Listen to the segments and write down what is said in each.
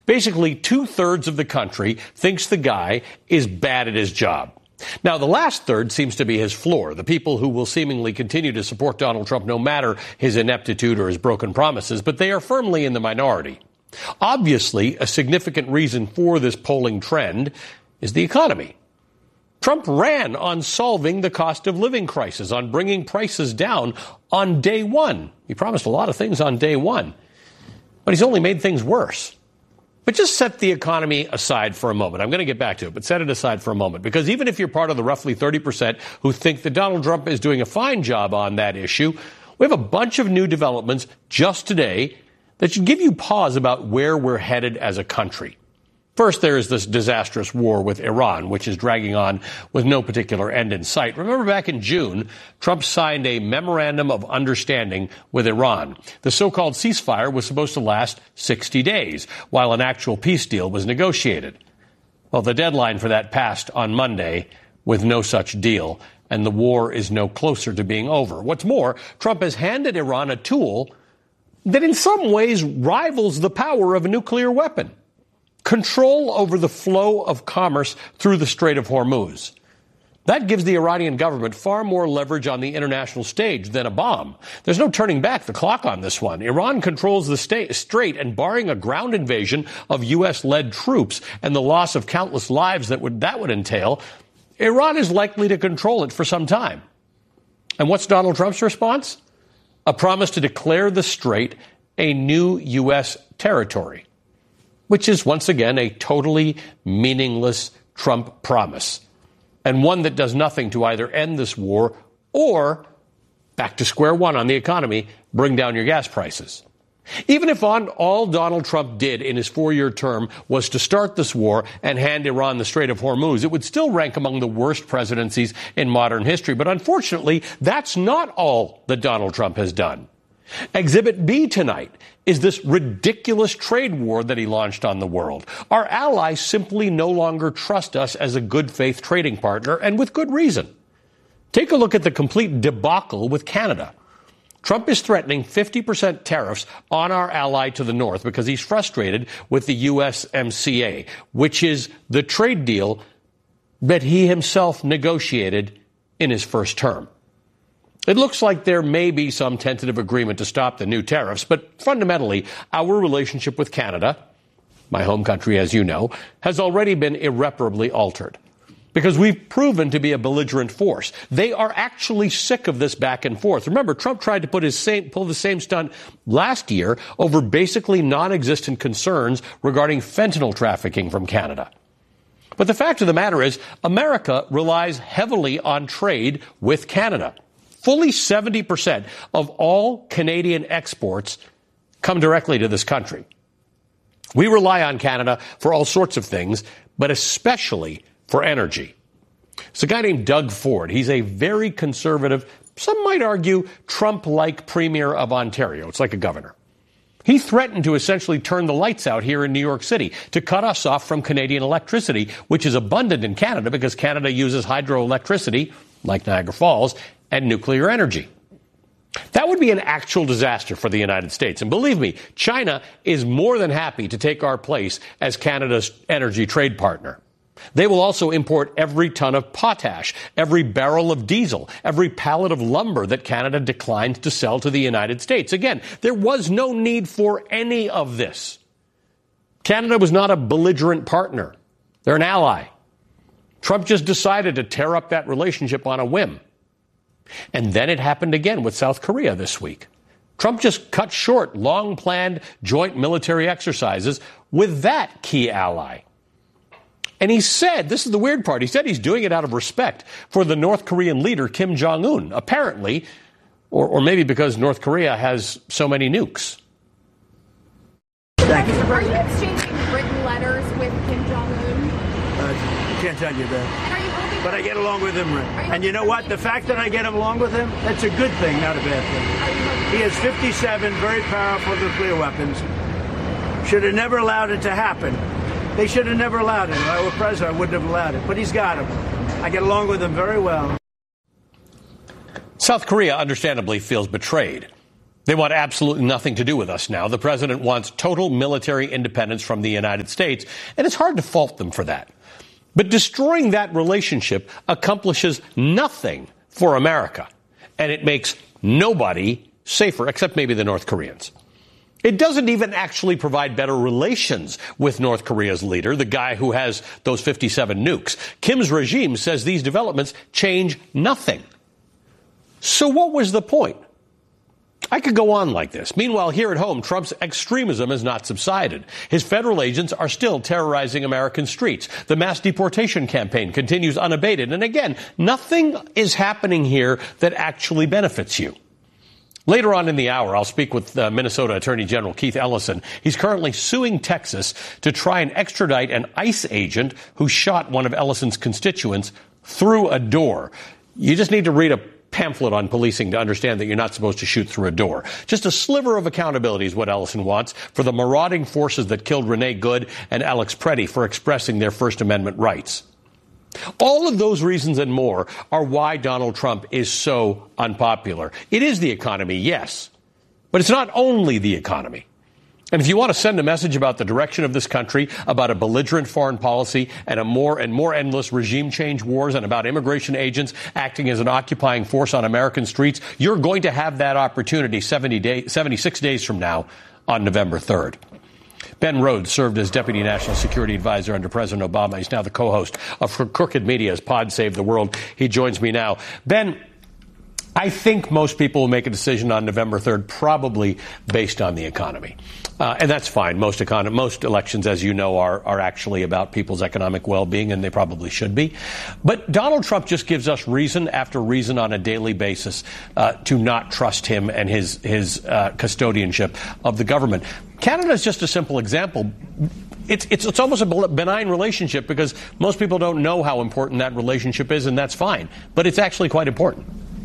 Basically, 2/3 of the country thinks the guy is bad at his job. Now, the last third seems to be his floor, the people who will seemingly continue to support Donald Trump no matter his ineptitude or his broken promises, but they are firmly in the minority. Obviously, a significant reason for this polling trend is the economy. Trump ran on solving the cost of living crisis, on bringing prices down on day one. He promised a lot of things on day one, but he's only made things worse. But just set the economy aside for a moment. I'm going to get back to it, but set it aside for a moment. Because even if you're part of the roughly 30% who think that Donald Trump is doing a fine job on that issue, we have a bunch of new developments just today that should give you pause about where we're headed as a country. First, there is this disastrous war with Iran, which is dragging on with no particular end in sight. Remember back in June, Trump signed a memorandum of understanding with Iran. The so-called ceasefire was supposed to last 60 days, while an actual peace deal was negotiated. Well, the deadline for that passed on Monday with no such deal, and the war is no closer to being over. What's more, Trump has handed Iran a tool that in some ways rivals the power of a nuclear weapon. Control over the flow of commerce through the Strait of Hormuz. That gives the Iranian government far more leverage on the international stage than a bomb. There's no turning back the clock on this one. Iran controls the strait, and barring a ground invasion of U.S.-led troops and the loss of countless lives that would entail, Iran is likely to control it for some time. And what's Donald Trump's response? A promise to declare the strait a new U.S. territory, which is once again a totally meaningless Trump promise, and one that does nothing to either end this war or, back to square one on the economy, bring down your gas prices. Even if all Donald Trump did in his 4-year term was to start this war and hand Iran the Strait of Hormuz, it would still rank among the worst presidencies in modern history. But unfortunately, that's not all that Donald Trump has done. Exhibit B tonight is this ridiculous trade war that he launched on the world. Our allies simply no longer trust us as a good faith trading partner, and with good reason. Take a look at the complete debacle with Canada. Trump is threatening 50% tariffs on our ally to the north because he's frustrated with the USMCA, which is the trade deal that he himself negotiated in his first term. It looks like there may be some tentative agreement to stop the new tariffs, but fundamentally, our relationship with Canada, my home country, as you know, has already been irreparably altered because we've proven to be a belligerent force. They are actually sick of this back and forth. Remember, Trump tried to pull the same stunt last year over basically non-existent concerns regarding fentanyl trafficking from Canada. But the fact of the matter is, America relies heavily on trade with Canada. Fully 70% of all Canadian exports come directly to this country. We rely on Canada for all sorts of things, but especially for energy. It's a guy named Doug Ford. He's a very conservative, some might argue, Trump-like premier of Ontario. It's like a governor. He threatened to essentially turn the lights out here in New York City to cut us off from Canadian electricity, which is abundant in Canada because Canada uses hydroelectricity, like Niagara Falls, and nuclear energy. That would be an actual disaster for the United States. And believe me, China is more than happy to take our place as Canada's energy trade partner. They will also import every ton of potash, every barrel of diesel, every pallet of lumber that Canada declined to sell to the United States. Again, there was no need for any of this. Canada was not a belligerent partner. They're an ally. Trump just decided to tear up that relationship on a whim. And then it happened again with South Korea this week. Trump just cut short long-planned joint military exercises with that key ally. And he said, this is the weird part, he said he's doing it out of respect for the North Korean leader, Kim Jong-un, apparently, or maybe because North Korea has so many nukes. Thank you. Are you exchanging written letters with Kim Jong-un? Can't tell you that. And are you hoping but I get along with him. And you know what? The fact that I get along with him, that's a good thing, not a bad thing. He has 57 very powerful nuclear weapons. Should have never allowed it to happen. They should have never allowed it. If I were president, I wouldn't have allowed it. But he's got them. I get along with him very well. South Korea understandably feels betrayed. They want absolutely nothing to do with us now. The president wants total military independence from the United States, and it's hard to fault them for that. But destroying that relationship accomplishes nothing for America, and it makes nobody safer, except maybe the North Koreans. It doesn't even actually provide better relations with North Korea's leader, the guy who has those 57 nukes. Kim's regime says these developments change nothing. So what was the point? I could go on like this. Meanwhile, here at home, Trump's extremism has not subsided. His federal agents are still terrorizing American streets. The mass deportation campaign continues unabated. And again, nothing is happening here that actually benefits you. Later on in the hour, I'll speak with Minnesota Attorney General Keith Ellison. He's currently suing Texas to try and extradite an ICE agent who shot one of Ellison's constituents through a door. You just need to read a pamphlet on policing to understand that you're not supposed to shoot through a door. Just a sliver of accountability is what Ellison wants for the marauding forces that killed Renee Good and Alex Preddy for expressing their First Amendment rights. All of those reasons and more are why Donald Trump is so unpopular. It is the economy, yes, but it's not only the economy. And if you want to send a message about the direction of this country, about a belligerent foreign policy and a more and more endless regime change wars and about immigration agents acting as an occupying force on American streets, you're going to have that opportunity 76 days from now on November 3rd. Ben Rhodes served as Deputy National Security Advisor under President Obama. He's now the co-host of Crooked Media's Pod Save the World. He joins me now. Ben, I think most people will make a decision on November 3rd, probably based on the economy. And that's fine. Most elections, as you know, are actually about people's economic well-being, and they probably should be. But Donald Trump just gives us reason after reason on a daily basis to not trust him and his custodianship of the government. Canada is just a simple example. It's almost a benign relationship because most people don't know how important that relationship is, and that's fine. But it's actually quite important.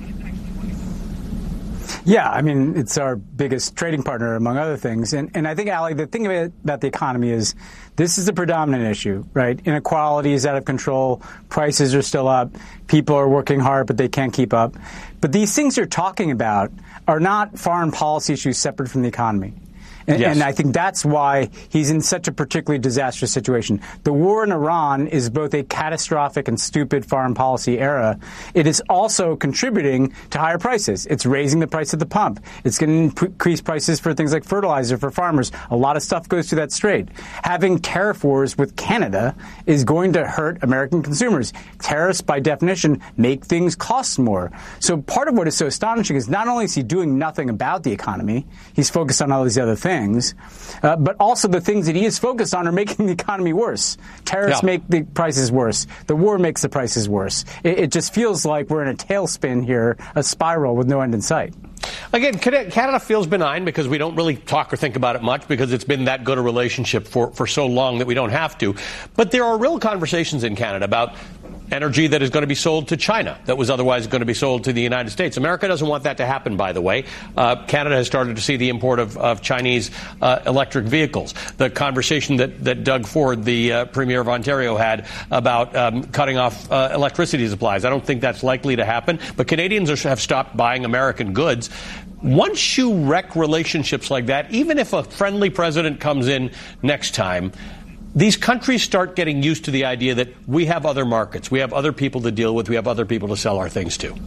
Yeah, I mean, it's our biggest trading partner, among other things. And I think, Ali, the thing about the economy is this is the predominant issue, right? Inequality is out of control. Prices are still up. People are working hard, but they can't keep up. But these things you're talking about are not foreign policy issues separate from the economy. And I think that's why he's in such a particularly disastrous situation. The war in Iran is both a catastrophic and stupid foreign policy error. It is also contributing to higher prices. It's raising the price at the pump. It's going to increase prices for things like fertilizer for farmers. A lot of stuff goes through that strait. Having tariff wars with Canada is going to hurt American consumers. Tariffs, by definition, make things cost more. So part of what is so astonishing is not only is he doing nothing about the economy, he's focused on all these other things, but also the things that he is focused on are making the economy worse. Tariffs make the prices worse. The war makes the prices worse. It just feels like we're in a tailspin here, a spiral with no end in sight. Again, Canada feels benign because we don't really talk or think about it much because it's been that good a relationship for so long that we don't have to. But there are real conversations in Canada about energy that is going to be sold to China that was otherwise going to be sold to the United States. America doesn't want that to happen, by the way. Canada has started to see the import of Chinese electric vehicles. The conversation that Doug Ford, the Premier of Ontario, had about cutting off electricity supplies. I don't think that's likely to happen, but Canadians have stopped buying American goods. Once you wreck relationships like that, even if a friendly president comes in next time, these countries start getting used to the idea that we have other markets, we have other people to deal with, we have other people to sell our things to.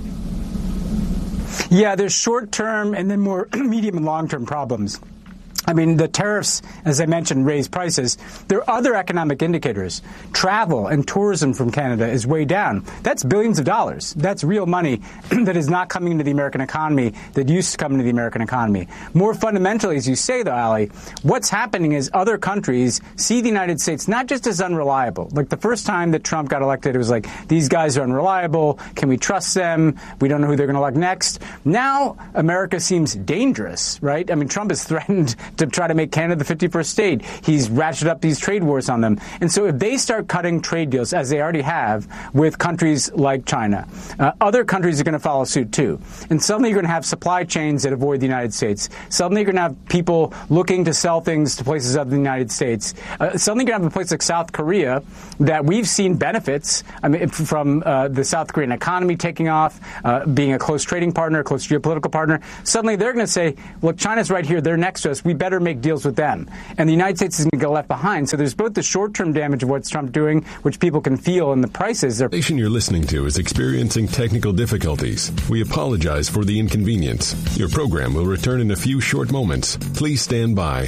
Yeah, there's short-term and then more medium and long-term problems. I mean, the tariffs, as I mentioned, raise prices. There are other economic indicators. Travel and tourism from Canada is way down. That's billions of dollars. That's real money that is not coming into the American economy that used to come into the American economy. More fundamentally, as you say, though, Ali, what's happening is other countries see the United States not just as unreliable. Like the first time that Trump got elected, it was like, these guys are unreliable. Can we trust them? We don't know who they're going to elect next. Now, America seems dangerous, right? I mean, Trump has threatened to try to make Canada the 51st state. He's ratcheted up these trade wars on them. And so if they start cutting trade deals, as they already have with countries like China, other countries are going to follow suit too. And suddenly you're going to have supply chains that avoid the United States. Suddenly you're going to have people looking to sell things to places other than the United States. Suddenly you're going to have a place like South Korea that we've seen benefits from the South Korean economy taking off, being a close trading partner, a close geopolitical partner. Suddenly they're going to say, look, China's right here. They're next to us. We better make deals with them. And the United States is going to get left behind. So there's both the short-term damage of what's Trump doing, which people can feel, and the prices. The station you're listening to is experiencing technical difficulties. We apologize for the inconvenience. Your program will return in a few short moments. Please stand by.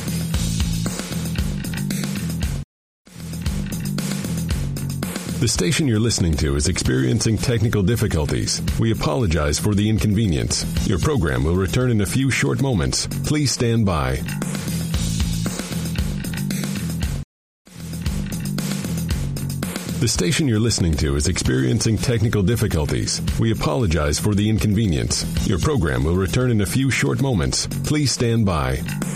The station you're listening to is experiencing technical difficulties. We apologize for the inconvenience. Your program will return in a few short moments. Please stand by. The station you're listening to is experiencing technical difficulties. We apologize for the inconvenience. Your program will return in a few short moments. Please stand by.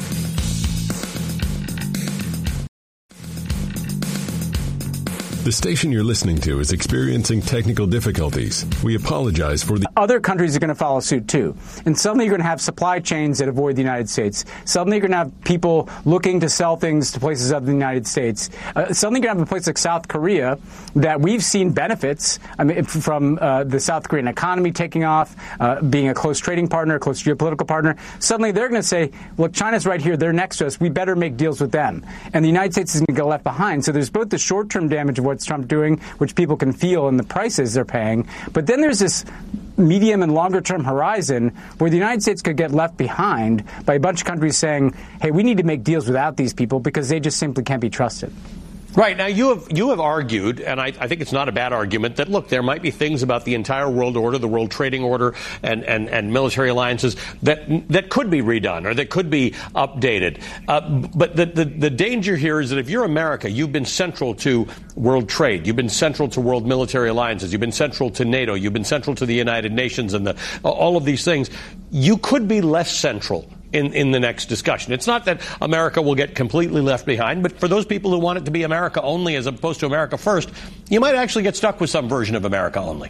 The station you're listening to is experiencing technical difficulties. We apologize for the... Other countries are going to follow suit too. And suddenly you're going to have supply chains that avoid the United States. Suddenly you're going to have people looking to sell things to places other than the United States. Suddenly you're going to have a place like South Korea that we've seen benefits from the South Korean economy taking off, being a close trading partner, a close geopolitical partner. Suddenly they're going to say, look, China's right here. They're next to us. We better make deals with them. And the United States is going to get left behind. So there's both the short-term damage of what's Trump doing, which people can feel in the prices they're paying. But then there's this medium and longer term horizon where the United States could get left behind by a bunch of countries saying, hey, we need to make deals without these people because they just simply can't be trusted. Right. Now, you have argued, and I think it's not a bad argument, that, look, there might be things about the entire world order, the world trading order, and military alliances that could be redone or that could be updated. But the danger here is that if you're America, you've been central to world trade. You've been central to world military alliances. You've been central to NATO. You've been central to the United Nations and all of these things. You could be less central in the next discussion. It's not that America will get completely left behind, but for those people who want it to be America only as opposed to America first, you might actually get stuck with some version of America only.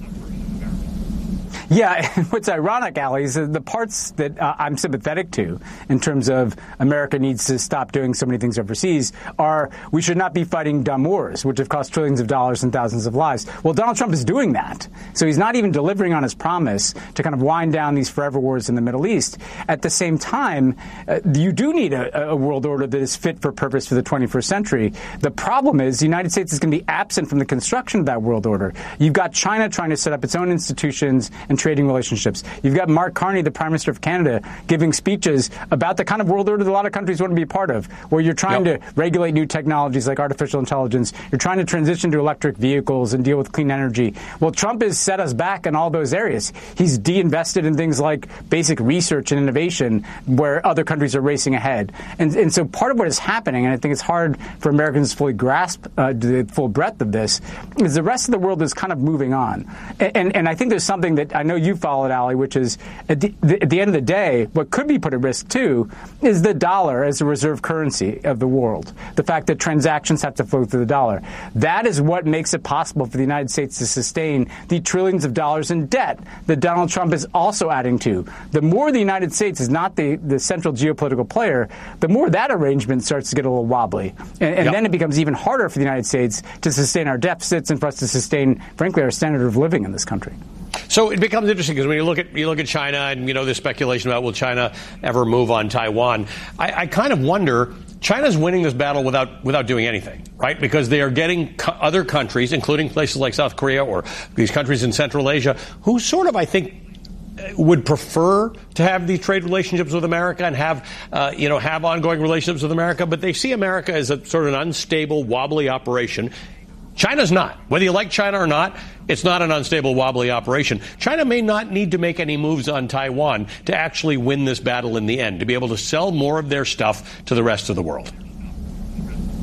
Yeah, what's ironic, Ali, is the parts that I'm sympathetic to in terms of America needs to stop doing so many things overseas are we should not be fighting dumb wars, which have cost trillions of dollars and thousands of lives. Well, Donald Trump is doing that. So he's not even delivering on his promise to kind of wind down these forever wars in the Middle East. At the same time, you do need a world order that is fit for purpose for the 21st century. The problem is the United States is going to be absent from the construction of that world order. You've got China trying to set up its own institutions and trading relationships. You've got Mark Carney, the Prime Minister of Canada, giving speeches about the kind of world order that a lot of countries want to be a part of, where you're trying to regulate new technologies like artificial intelligence. You're trying to transition to electric vehicles and deal with clean energy. Well, Trump has set us back in all those areas. He's de-invested in things like basic research and innovation where other countries are racing ahead. And so part of what is happening, and I think it's hard for Americans to fully grasp the full breadth of this, is the rest of the world is kind of moving on. And I think there's something that I know you followed, Ali, which is at the end of the day, what could be put at risk, too, is the dollar as a reserve currency of the world. The fact that transactions have to flow through the dollar. That is what makes it possible for the United States to sustain the trillions of dollars in debt that Donald Trump is also adding to. The more the United States is not the central geopolitical player, the more that arrangement starts to get a little wobbly. And then it becomes even harder for the United States to sustain our deficits and for us to sustain, frankly, our standard of living in this country. So it becomes interesting because when you look at China and, there's speculation about will China ever move on Taiwan. I kind of wonder, China's winning this battle without doing anything, right? Because they are getting other countries, including places like South Korea or these countries in Central Asia, who sort of, I think, would prefer to have these trade relationships with America and have ongoing relationships with America, but they see America as a sort of an unstable, wobbly operation. China's not. Whether you like China or not, it's not an unstable, wobbly operation. China may not need to make any moves on Taiwan to actually win this battle in the end, to be able to sell more of their stuff to the rest of the world.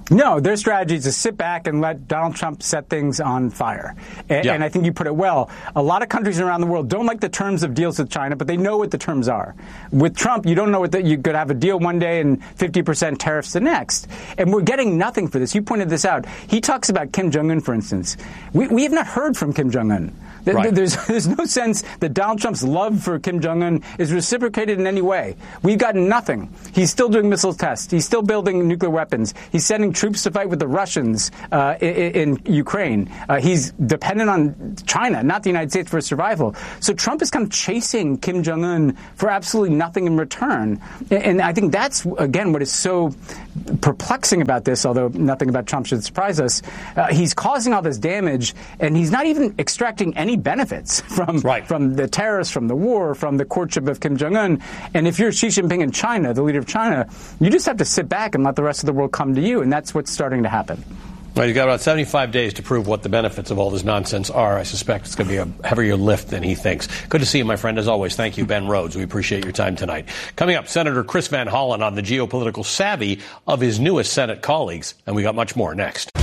No, their strategy is to sit back and let Donald Trump set things on fire. And I think you put it well. A lot of countries around the world don't like the terms of deals with China, but they know what the terms are. With Trump, you don't know you could have a deal one day and 50% tariffs the next. And we're getting nothing for this. You pointed this out. He talks about Kim Jong-un, for instance. We have not heard from Kim Jong-un. Right. There's no sense that Donald Trump's love for Kim Jong-un is reciprocated in any way. We've gotten nothing. He's still doing missile tests. He's still building nuclear weapons. He's sending troops to fight with the Russians in Ukraine. He's dependent on China, not the United States, for his survival. So Trump is kind of chasing Kim Jong-un for absolutely nothing in return. And I think that's, again, what is so perplexing about this, although nothing about Trump should surprise us. He's causing all this damage, and he's not even extracting any benefits from the terrorists, from the war, from the courtship of Kim Jong-un. And if you're Xi Jinping in China, the leader of China, you just have to sit back and let the rest of the world come to you. And that's what's starting to happen. Well, you've got about 75 days to prove what the benefits of all this nonsense are. I suspect it's going to be a heavier lift than he thinks. Good to see you, my friend. As always, thank you, Ben Rhodes. We appreciate your time tonight. Coming up, Senator Chris Van Hollen on the geopolitical savvy of his newest Senate colleagues. And we got much more next.